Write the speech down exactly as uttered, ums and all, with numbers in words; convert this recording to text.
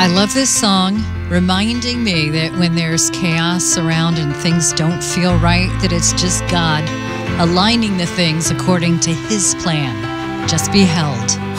I love this song, reminding me that when there's chaos around and things don't feel right, that it's just God aligning the things according to His plan. Just be held.